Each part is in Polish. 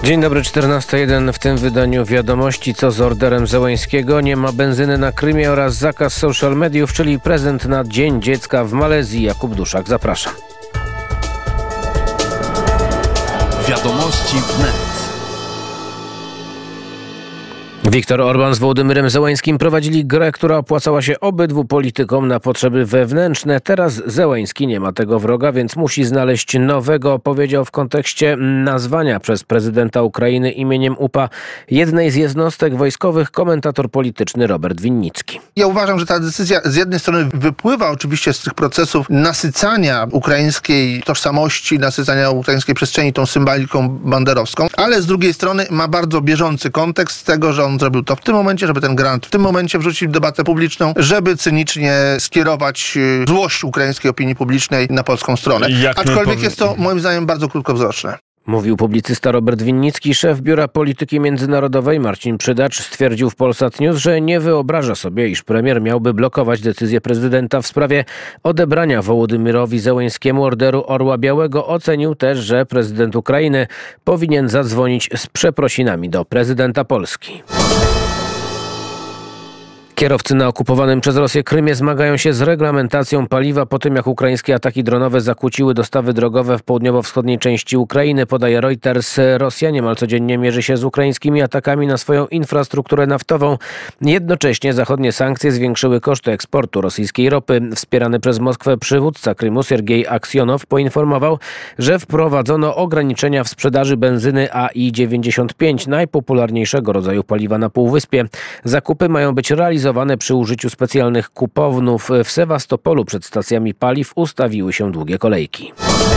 Dzień dobry, 14:01. W tym wydaniu wiadomości, co z orderem Zełańskiego. Nie ma benzyny na Krymie oraz zakaz social mediów, czyli prezent na Dzień Dziecka w Malezji. Jakub Duszak, zapraszam. Wiadomości wnet. Viktor Orban z Wołodymyrem Zełańskim prowadzili grę, która opłacała się obydwu politykom na potrzeby wewnętrzne. Teraz Zełański nie ma tego wroga, więc musi znaleźć nowego, powiedział w kontekście nazwania przez prezydenta Ukrainy imieniem UPA jednej z jednostek wojskowych komentator polityczny Robert Winnicki. Ja uważam, że ta decyzja z jednej strony wypływa oczywiście z tych procesów nasycania ukraińskiej tożsamości, nasycania ukraińskiej przestrzeni tą symboliką banderowską, ale z drugiej strony ma bardzo bieżący kontekst tego, że on zrobił to w tym momencie, żeby ten grant w tym momencie wrzucić w debatę publiczną, żeby cynicznie skierować złość ukraińskiej opinii publicznej na polską stronę. Aczkolwiek jest to moim zdaniem bardzo krótkowzroczne. Mówił publicysta Robert Winnicki. Szef Biura Polityki Międzynarodowej Marcin Przydacz stwierdził w Polsat News, że nie wyobraża sobie, iż premier miałby blokować decyzję prezydenta w sprawie odebrania Wołodymyrowi Zełańskiemu orderu Orła Białego. Ocenił też, że prezydent Ukrainy powinien zadzwonić z przeprosinami do prezydenta Polski. Kierowcy na okupowanym przez Rosję Krymie zmagają się z reglamentacją paliwa po tym, jak ukraińskie ataki dronowe zakłóciły dostawy drogowe w południowo-wschodniej części Ukrainy, podaje Reuters. Rosja niemal codziennie mierzy się z ukraińskimi atakami na swoją infrastrukturę naftową. Jednocześnie zachodnie sankcje zwiększyły koszty eksportu rosyjskiej ropy. Wspierany przez Moskwę przywódca Krymu Siergiej Aksjonow poinformował, że wprowadzono ograniczenia w sprzedaży benzyny AI-95, najpopularniejszego rodzaju paliwa na Półwyspie. Zakupy mają być realizowane przy użyciu specjalnych kuponów. W Sewastopolu przed stacjami paliw ustawiły się długie kolejki.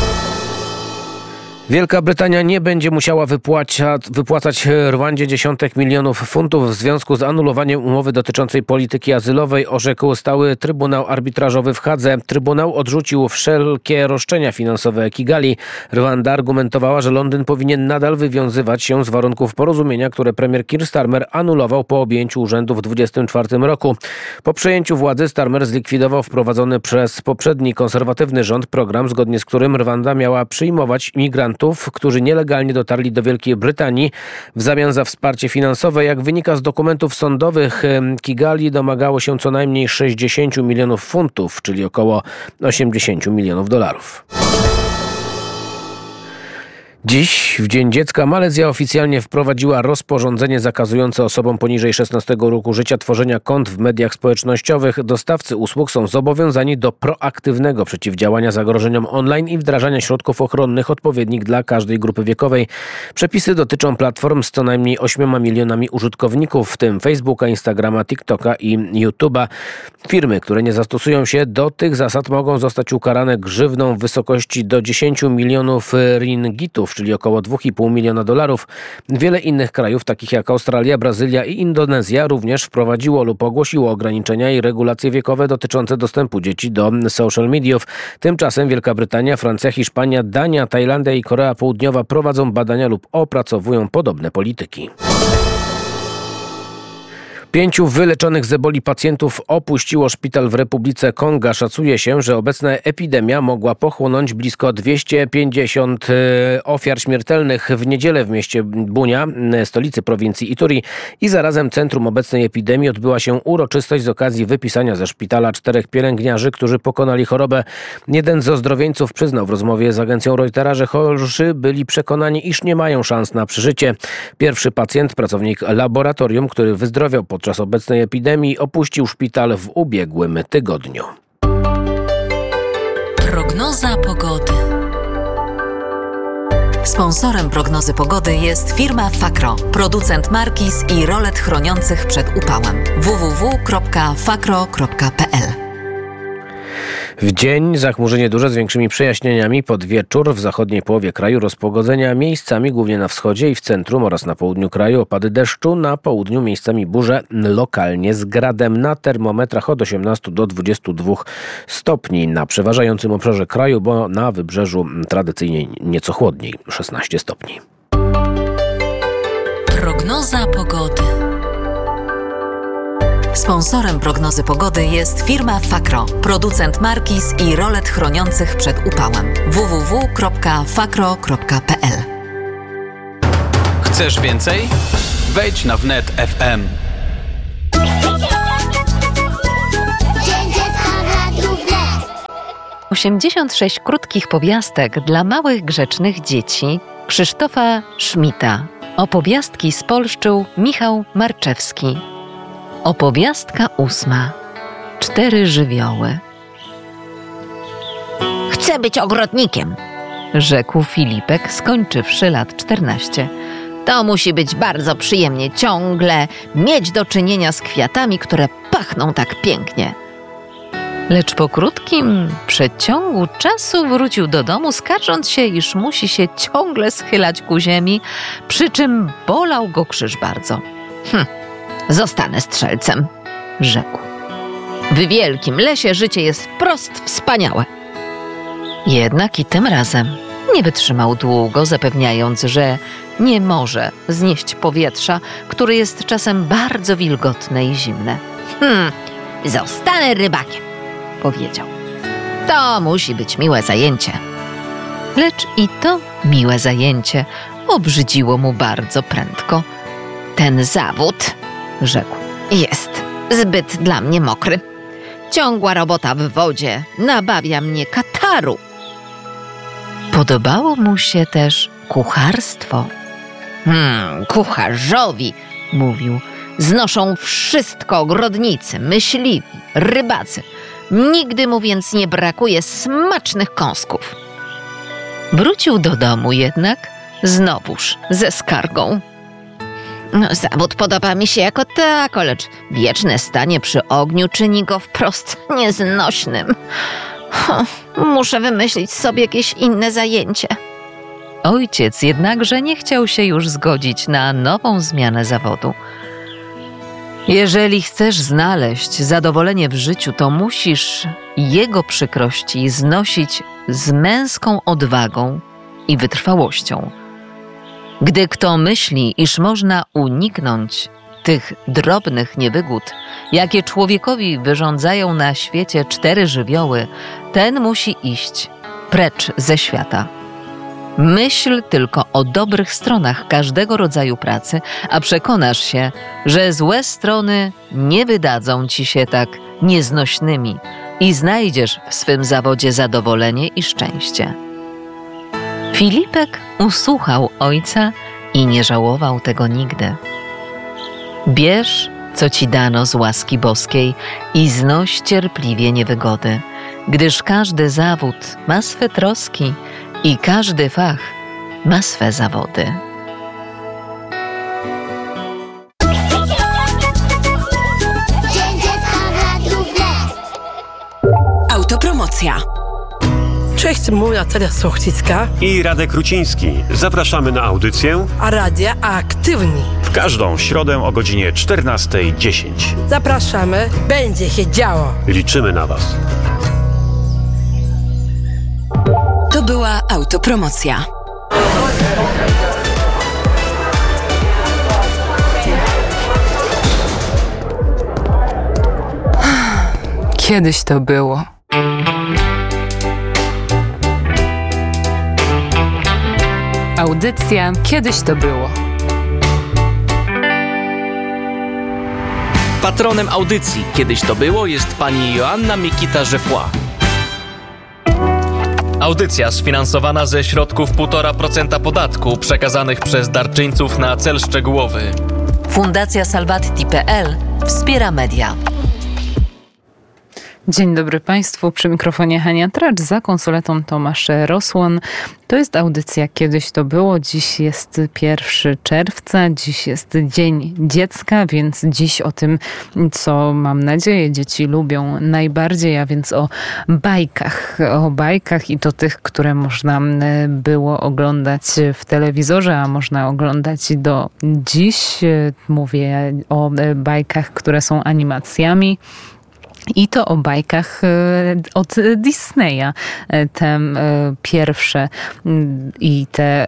Wielka Brytania nie będzie musiała wypłacać Rwandzie dziesiątek milionów funtów w związku z anulowaniem umowy dotyczącej polityki azylowej, orzekł stały Trybunał Arbitrażowy w Hadze. Trybunał odrzucił wszelkie roszczenia finansowe Kigali. Rwanda argumentowała, że Londyn powinien nadal wywiązywać się z warunków porozumienia, które premier Keir Starmer anulował po objęciu urzędu w 2024 roku. Po przejęciu władzy Starmer zlikwidował wprowadzony przez poprzedni konserwatywny rząd program, zgodnie z którym Rwanda miała przyjmować imigrantów, którzy nielegalnie dotarli do Wielkiej Brytanii w zamian za wsparcie finansowe. Jak wynika z dokumentów sądowych, Kigali domagało się co najmniej 60 milionów funtów, czyli około 80 milionów dolarów. Dziś, w Dzień Dziecka, Malezja oficjalnie wprowadziła rozporządzenie zakazujące osobom poniżej 16 roku życia tworzenia kont w mediach społecznościowych. Dostawcy usług są zobowiązani do proaktywnego przeciwdziałania zagrożeniom online i wdrażania środków ochronnych odpowiednich dla każdej grupy wiekowej. Przepisy dotyczą platform z co najmniej 8 milionami użytkowników, w tym Facebooka, Instagrama, TikToka i YouTube'a. Firmy, które nie zastosują się do tych zasad, mogą zostać ukarane grzywną w wysokości do 10 milionów ringgitów, czyli około 2,5 miliona dolarów. Wiele innych krajów, takich jak Australia, Brazylia i Indonezja, również wprowadziło lub ogłosiło ograniczenia i regulacje wiekowe dotyczące dostępu dzieci do social mediów. Tymczasem Wielka Brytania, Francja, Hiszpania, Dania, Tajlandia i Korea Południowa prowadzą badania lub opracowują podobne polityki. 5 wyleczonych z eboli pacjentów opuściło szpital w Republice Konga. Szacuje się, że obecna epidemia mogła pochłonąć blisko 250 ofiar śmiertelnych. W niedzielę w mieście Bunia, stolicy prowincji Ituri i zarazem centrum obecnej epidemii, odbyła się uroczystość z okazji wypisania ze szpitala 4 pielęgniarzy, którzy pokonali chorobę. Jeden z ozdrowieńców przyznał w rozmowie z agencją Reutera, że chorzy byli przekonani, iż nie mają szans na przeżycie. Pierwszy pacjent, pracownik laboratorium, który wyzdrowiał podczas obecnej epidemii, opuścił szpital w ubiegłym tygodniu. Prognoza pogody. Sponsorem prognozy pogody jest firma Fakro, producent markiz i rolet chroniących przed upałem. www.fakro.pl. W dzień zachmurzenie duże z większymi przejaśnieniami. Pod wieczór w zachodniej połowie kraju rozpogodzenia, miejscami głównie na wschodzie i w centrum oraz na południu kraju opady deszczu, na południu miejscami burze, lokalnie z gradem, na termometrach od 18 do 22 stopni. Na przeważającym obszarze kraju, bo na wybrzeżu tradycyjnie nieco chłodniej, 16 stopni. Prognoza pogody. Sponsorem prognozy pogody jest firma Fakro, producent markiz i rolet chroniących przed upałem. www.fakro.pl. Chcesz więcej? Wejdź na wnet FM. 86 krótkich powiastek dla małych, grzecznych dzieci Krzysztofa Szmita. Opowiastki spolszczył Michał Marczewski. Opowiastka 8. 4 żywioły. Chcę być ogrodnikiem, Rzekł Filipek, skończywszy lat 14. To musi być bardzo przyjemnie ciągle mieć do czynienia z kwiatami, które pachną tak pięknie. Lecz po krótkim przeciągu czasu wrócił do domu, skarżąc się, iż musi się ciągle schylać ku ziemi, przy czym bolał go krzyż bardzo. Zostanę strzelcem, Rzekł. w wielkim lesie życie jest wprost wspaniałe. Jednak i tym razem nie wytrzymał długo, zapewniając, że nie może znieść powietrza, które jest czasem bardzo wilgotne i zimne. Zostanę rybakiem, Powiedział. to musi być miłe zajęcie. Lecz i to miłe zajęcie obrzydziło mu bardzo prędko. Ten zawód, Rzekł. jest zbyt dla mnie mokry. Ciągła robota w wodzie nabawia mnie kataru. Podobało mu się też kucharstwo. Kucharzowi, Mówił. znoszą wszystko ogrodnicy, myśliwi, rybacy. Nigdy mu więc nie brakuje smacznych kąsków. Wrócił do domu jednak znowuż ze skargą. Zawód podoba mi się jako tako, lecz wieczne stanie przy ogniu czyni go wprost nieznośnym. Muszę wymyślić sobie jakieś inne zajęcie. Ojciec jednakże nie chciał się już zgodzić na nową zmianę zawodu. Jeżeli chcesz znaleźć zadowolenie w życiu, to musisz jego przykrości znosić z męską odwagą i wytrwałością. Gdy kto myśli, iż można uniknąć tych drobnych niewygód, jakie człowiekowi wyrządzają na świecie 4 żywioły, ten musi iść precz ze świata. Myśl tylko o dobrych stronach każdego rodzaju pracy, a przekonasz się, że złe strony nie wydadzą ci się tak nieznośnymi i znajdziesz w swym zawodzie zadowolenie i szczęście. Filipek usłuchał ojca i nie żałował tego nigdy. Bierz, co ci dano z łaski boskiej i znoś cierpliwie niewygody, gdyż każdy zawód ma swe troski i każdy fach ma swe zawody. Autopromocja. Cześć, mój Natalia Sochcicka i Radek Ruciński. Zapraszamy na audycję a Radia Aktywni. w każdą środę o godzinie 14:10. Zapraszamy, będzie się działo. Liczymy na Was. To była autopromocja. Kiedyś to było. Audycja Kiedyś to było. Patronem audycji Kiedyś to było jest pani Joanna Mikita-Żefła. Audycja sfinansowana ze środków 1,5% podatku przekazanych przez darczyńców na cel szczegółowy. Fundacja Salvati.pl wspiera media. Dzień dobry Państwu, przy mikrofonie Hania Tracz, za konsoletą Tomasz Rosłon. To jest audycja Kiedyś to było. Dziś jest 1 czerwca, dziś jest Dzień Dziecka, więc dziś o tym, co mam nadzieję dzieci lubią najbardziej, a więc o bajkach i to tych, które można było oglądać w telewizorze, a można oglądać do dziś. Mówię o bajkach, które są animacjami. I to o bajkach od Disneya. Te pierwsze i te,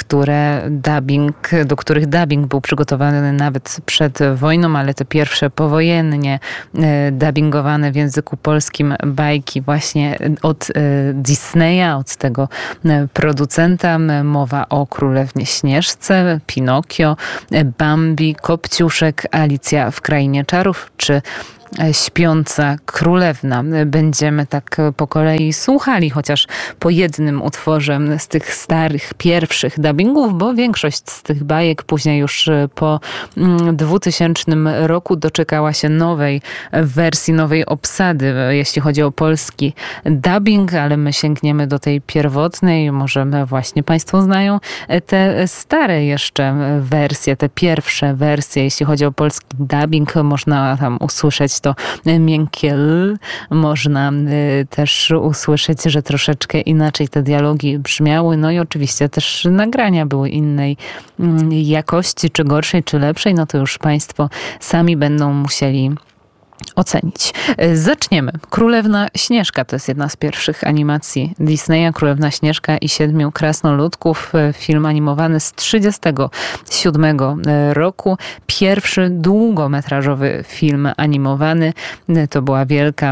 do których dubbing był przygotowany nawet przed wojną, ale te pierwsze powojennie dubbingowane w języku polskim bajki właśnie od Disneya, od tego producenta. Mowa o Królewnie Śnieżce, Pinokio, Bambi, Kopciuszek, Alicja w Krainie Czarów czy Śpiąca Królewna. Będziemy tak po kolei słuchali chociaż po jednym utworze z tych starych, pierwszych dubbingów, bo większość z tych bajek później już po 2000 roku doczekała się nowej wersji, nowej obsady, jeśli chodzi o polski dubbing, ale my sięgniemy do tej pierwotnej. Może właśnie Państwo znają te stare jeszcze wersje, te pierwsze wersje, jeśli chodzi o polski dubbing. Można tam usłyszeć to miękkie L. Można też usłyszeć, że troszeczkę inaczej te dialogi brzmiały. No i oczywiście też nagrania były innej jakości, czy gorszej, czy lepszej. No to już Państwo sami będą musieli ocenić. Zaczniemy. Królewna Śnieżka to jest jedna z pierwszych animacji Disneya. Królewna Śnieżka i 7 krasnoludków. Film animowany z 1937 roku. Pierwszy długometrażowy film animowany. To była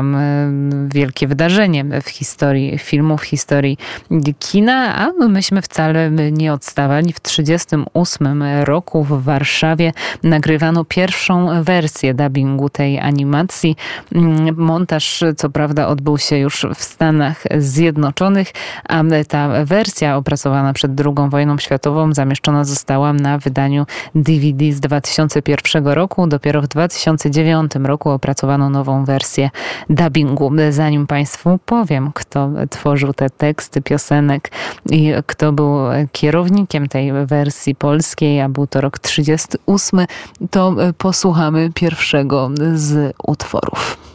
wielkie wydarzenie w historii filmu, w historii kina, a myśmy wcale nie odstawali. W 1938 roku w Warszawie nagrywano pierwszą wersję dubbingu tej animacji. Montaż, co prawda, odbył się już w Stanach Zjednoczonych, a ta wersja opracowana przed II wojną światową zamieszczona została na wydaniu DVD z 2001 roku. Dopiero w 2009 roku opracowano nową wersję dubbingu. Zanim Państwu powiem, kto tworzył te teksty piosenek i kto był kierownikiem tej wersji polskiej, a był to rok 1938, to posłuchamy pierwszego z utworów.